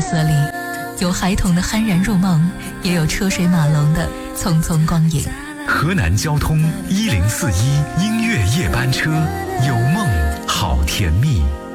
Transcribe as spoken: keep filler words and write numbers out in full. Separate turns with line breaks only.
色里，有孩童的酣然入梦，也有车水马龙的匆匆光影。
河南交通一零四一音乐夜班车，有梦好甜蜜。